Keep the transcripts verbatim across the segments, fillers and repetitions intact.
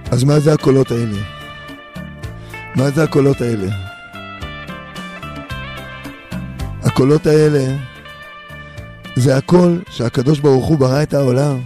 אז מה זה הקולות האלה? מה זה הקולות האלה? הקולות האלה זה הקול שהקדוש ברוך הוא ברא את העולם.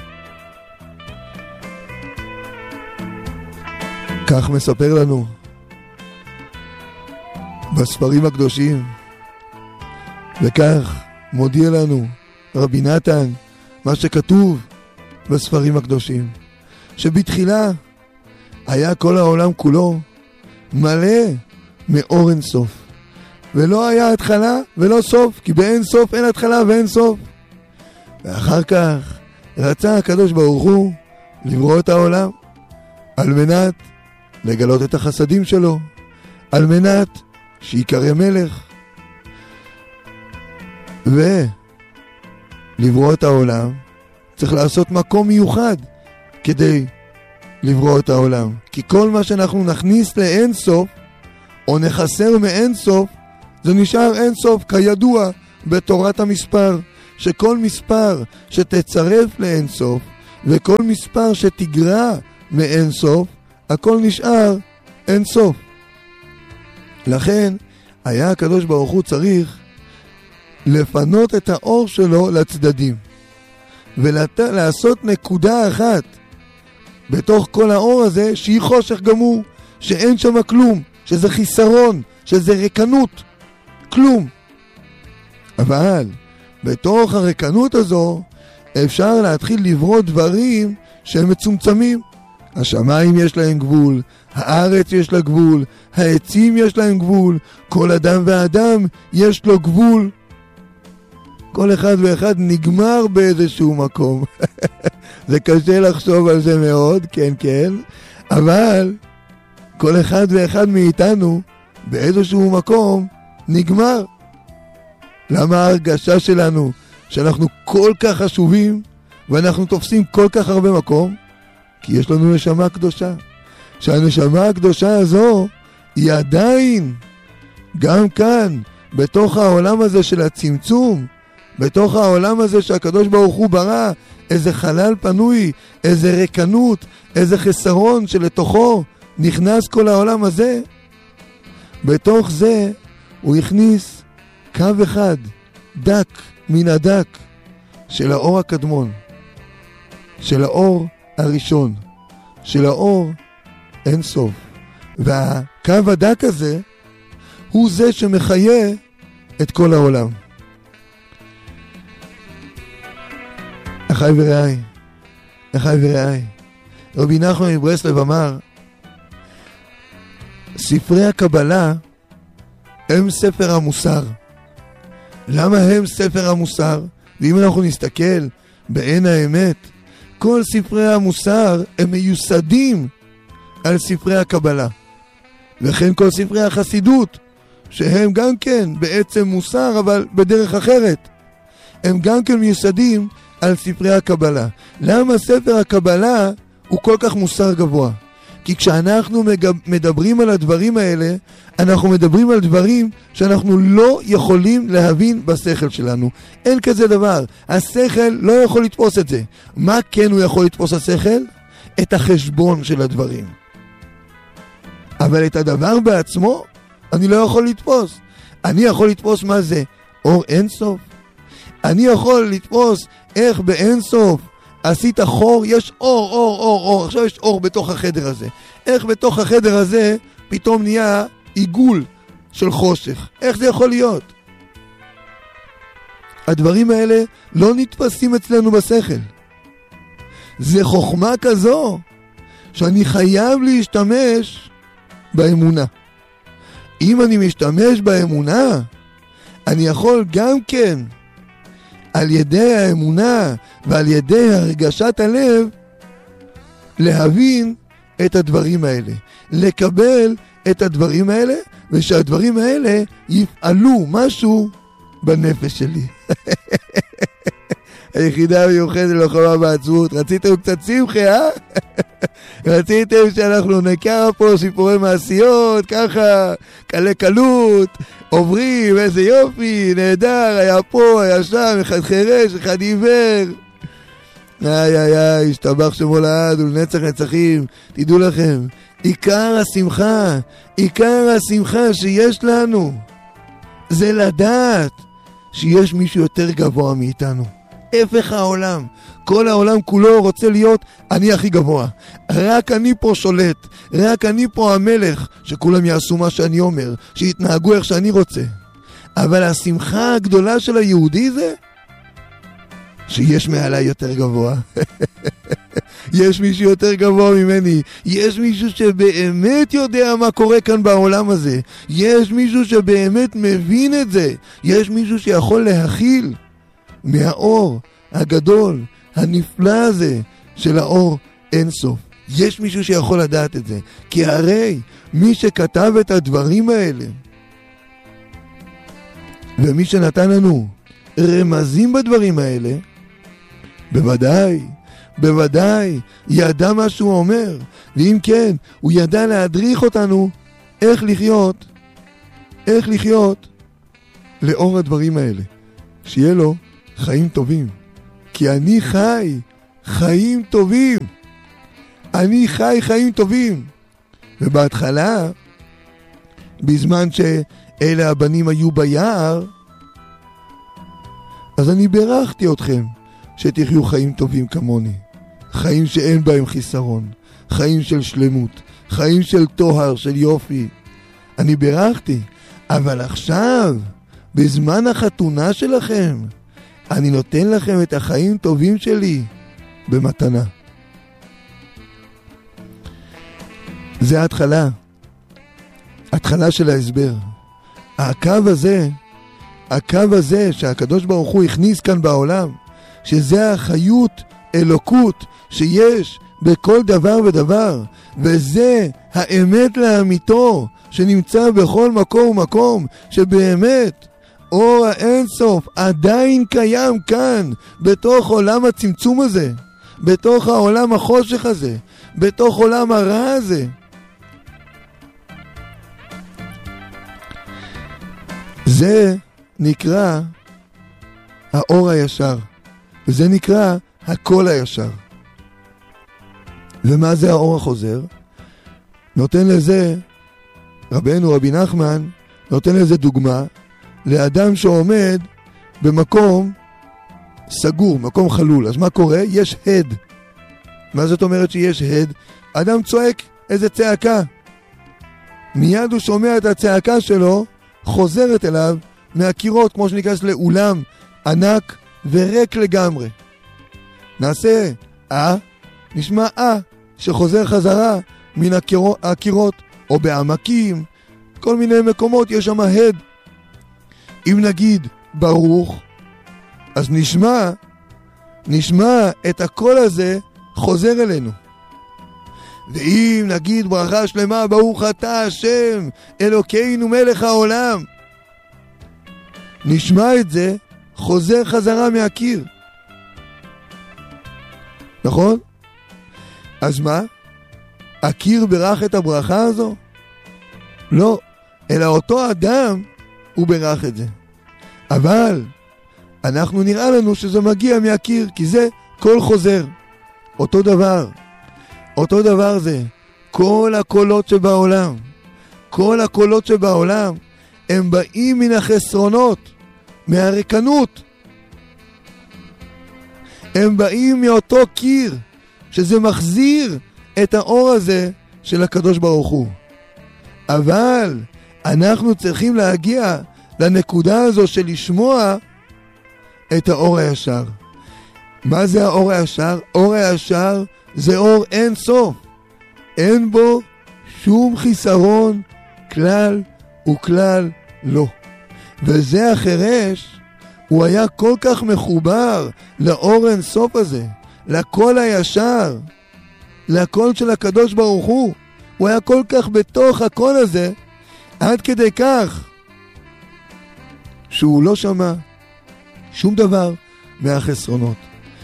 כך מספר לנו בספרים הקדושים, וכך מודיע לנו רבי נתן מה שכתוב בספרים הקדושים, שבתחילה היה כל העולם כולו מלא מאור אין סוף, ולא היה התחלה ולא סוף, כי באין סוף אין התחלה ואין סוף. ואחר כך רצה הקדוש ברוך הוא לברוא את העולם על מנת לגלות את החסדים שלו, על מנת שיקרא מלך. ולברוא את העולם צריך לעשות מקום מיוחד כדי לברוא את העולם, כי כל מה שאנחנו נכניס לאין סוף או נחסר מאין סוף, זה נשאר אין סוף. כידוע בתורת המספר, שכל מספר שתצרף לאין סוף וכל מספר שתגרע מאין סוף, הכל נשאר אין סוף. לכן היה הקדוש ברוך הוא צריך לפנות את האור שלו לצדדים, ולעשות נקודה אחת בתוך כל האור הזה שהיא חושך גמור, שאין שם כלום, שזה חיסרון, שזה ריקנות, כלום. אבל בתוך הריקנות הזו אפשר להתחיל לברוא דברים שהם מצומצמים. השמיים יש להם גבול, הארץ יש לה גבול, העצים יש להם גבול, כל אדם ואדם יש לו גבול. כל אחד ואחד נגמר באיזשהו מקום. זה קשה לחשוב על זה מאוד, כן כן, אבל כל אחד ואחד מאיתנו באיזשהו מקום נגמר. למה ההרגשה שלנו שאנחנו כל כך חשובים ואנחנו תופסים כל כך הרבה מקום? כי יש לנו נשמה קדושה, שהנשמה הקדושה הזו היא עדיין גם כאן בתוך העולם הזה של הצמצום, בתוך העולם הזה שהקדוש ברוך הוא ברא איזה חלל פנוי, איזה ריקנות, איזה חסרון שלתוכו נכנס כל העולם הזה. בתוך זה הוא הכניס קו אחד דק מן הדק של האור הקדמון, של האור הראשון, של האור אין סוף. והקו הדק הזה הוא זה שמחיה את כל העולם. אחי ורעי, אחי ורעי, רבי נחמן מברסלב אמר, ספרי הקבלה הם ספר המוסר. למה הם ספר המוסר? ואם אנחנו נסתכל בעין האמת, כל ספרי המוסר הם מיוסדים על ספרי הקבלה, וכן כל ספרי החסידות, שהם גם כן בעצם מוסר אבל בדרך אחרת, הם גם כן מיוסדים על ספרי הקבלה. למה ספר הקבלה הוא כל כך מוסר גבוה? כי כשאנחנו מדברים על הדברים האלה, אנחנו מדברים על דברים שאנחנו לא יכולים להבין בשכל שלנו. אין כזה דבר. השכל לא יכול לתפוס את זה. מה כן הוא יכול לתפוס השכל? את החשבון של הדברים. אבל את הדבר בעצמו אני לא יכול לתפוס. אני יכול לתפוס מה זה אור אינסוף. אני יכול לתפוס איך באינסוף עשית חור, יש אור, אור, אור, אור. עכשיו יש אור בתוך החדר הזה. איך בתוך החדר הזה פתאום נהיה עיגול של חושך? איך זה יכול להיות? הדברים האלה לא נתפסים אצלנו בשכל. זה חוכמה כזו שאני חייב להשתמש באמונה. אם אני משתמש באמונה, אני יכול גם כן על ידי האמונה ועל ידי הרגשת הלב להבין את הדברים האלה, לקבל את הדברים האלה, ושהדברים האלה יפעלו משהו בנפש שלי. היחידה המיוחדת ללוחמה בעצמות. רציתם קצת שמחה, אה? רציתם שאנחנו נקרא פה סיפורי מעשיות, ככה, קלה קלות, עוברים, איזה יופי, נהדר, היה פה, היה שם, אחד חירש, אחד עיוור. איי איי איי, השתבח שמו לעד ולנצח נצחים. תדעו לכם, עיקר השמחה, עיקר השמחה שיש לנו, זה לדעת שיש מישהו יותר גבוה מאיתנו. הפך העולם, כל העולם כולו רוצה להיות אני הכי גבוה. רק אני פה שולט, רק אני פה המלך, שכולם יעשו מה שאני אומר, שיתנהגו איך שאני רוצה. אבל השמחה הגדולה של היהודי זה שיש מעליי יותר גבוה. יש מישהו יותר גבוה ממני. יש מישהו שבאמת יודע מה קורה כאן בעולם הזה. יש מישהו שבאמת מבין את זה. יש מישהו שיכול להכיל מהאור הגדול, הנפלא הזה של האור אינסוף. יש מישהו שיכול לדעת את זה. כי הרי מי שכתב את הדברים האלה ומי שנתן לנו רמזים בדברים האלה, בוודאי, בוודאי, ידע מה שהוא אומר. ואם כן, הוא ידע להדריך אותנו איך לחיות, איך לחיות לאור הדברים האלה. שיהיה לו חיים טובים. כי אני חי חיים טובים. אני חי חיים טובים. ובהתחלה, בזמן שאלה הבנים היו ביער, אז אני בירכתי אתכם שתחיו חיים טובים כמוני. חיים שאין בהם חיסרון. חיים של שלמות. חיים של תוהר, של יופי. אני בירכתי. אבל עכשיו, בזמן החתונה שלכם, אני נותן לכם את החיים טובים שלי במתנה. זה ההתחלה. התחלה של ההסבר. הקו הזה, הקו הזה שהקדוש ברוך הוא הכניס כאן בעולם, שזה החיות אלוקות שיש בכל דבר ודבר, וזה האמת לאמיתו שנמצא בכל מקום ומקום, שבאמת אור האינסוף עדיין קיים כאן בתוך עולם הצמצום הזה, בתוך העולם החושך הזה, בתוך עולם הרע הזה. זה נקרא האור הישר, וזה נקרא הקול הישר. ומה זה האור החוזר? נותן לזה רבנו רבי נחמן, נותן לזה דוגמה לאדם שעומד במקום סגור, מקום חלול. אז מה קורה? יש הד. מה זאת אומרת שיש הד? אדם צועק איזה צעקה, מיד הוא שומע את הצעקה שלו חוזרת אליו מהקירות, כמו שניכנס לאולם ענק וריק לגמרי. נעשה אה, נשמע אה שחוזר חזרה מן הקירות, הקירות, או בעמקים, כל מיני מקומות יש שם הד. אם נגיד ברוך, אז נשמע, נשמע את הקול הזה חוזר אלינו. ואם נגיד ברכה שלמה, ברוך אתה השם אלוקינו מלך העולם, נשמע את זה חוזר חזרה מהקיר. נכון? אז מה? הקיר ברך את הברכה הזו? לא, אלא אותו אדם הוא ברך את זה. אבל אנחנו נראה לנו שזה מגיע מהקיר, כי זה קול חוזר. אותו דבר. אותו דבר זה. כל הקולות שבעולם, כל הקולות שבעולם, הם באים מן החסרונות, מהריקנות. הם באים מאותו קיר, שזה מחזיר את האור הזה של הקדוש ברוך הוא. אבל אנחנו צריכים להגיע לנקודה הזו של לשמוע את האור הישר. מה זה האור הישר? אור הישר זה אור אין סוף. אין בו שום חיסרון, כלל וכלל לא. וזה החירש, הוא היה כל כך מחובר לאור אין סוף הזה, לקול הישר, לקול של הקדוש ברוך הוא. הוא היה כל כך בתוך הקול הזה, עד כדי כך שהוא לא שמע שום דבר מהחסרונות.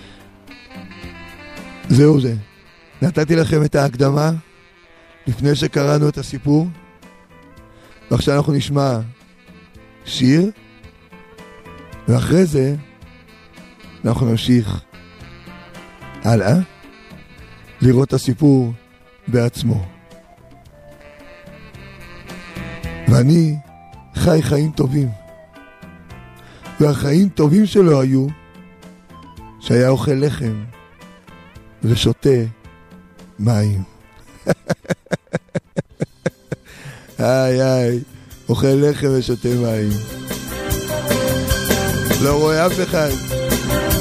זהו זה. נתתי לכם את ההקדמה לפני שקראנו את הסיפור, ועכשיו אנחנו נשמע שיר, ואחרי זה אנחנו נמשיך הלאה, לראות את הסיפור בעצמו. ואני חי חיים טובים. והחיים טובים שלו היו שהיה אוכל לחם ושותה מים. איי איי, אוכל לחם ושותה מים. לא רואה אף אחד.